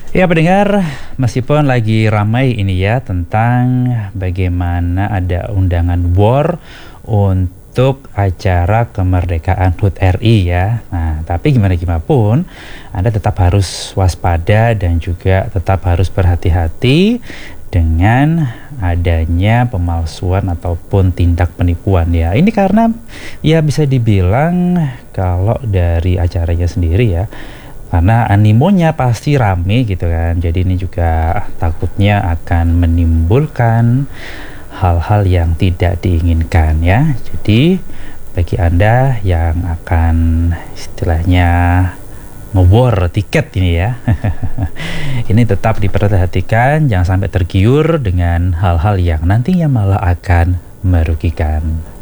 Ya pendengar, meskipun lagi ramai ini ya tentang bagaimana ada undangan war untuk acara kemerdekaan HUT RI ya. Nah, tapi gimana pun, Anda tetap harus waspada dan juga tetap harus berhati-hati dengan adanya pemalsuan ataupun tindak penipuan ya. Ini karena ya bisa dibilang kalau dari acaranya sendiri ya, karena animonya pasti rame gitu kan. Jadi ini juga takutnya akan menimbulkan hal-hal yang tidak diinginkan ya. Jadi bagi Anda yang akan istilahnya nge-war tiket ini ya. Ini tetap diperhatikan, jangan sampai tergiur dengan hal-hal yang nantinya malah akan merugikan.